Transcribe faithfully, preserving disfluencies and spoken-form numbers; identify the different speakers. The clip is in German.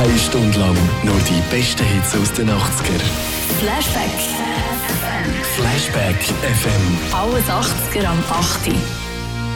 Speaker 1: Eine Stunde lang nur die besten Hits aus den achtziger.
Speaker 2: Flashback.
Speaker 1: Flashback F M.
Speaker 2: Alles achtziger am acht.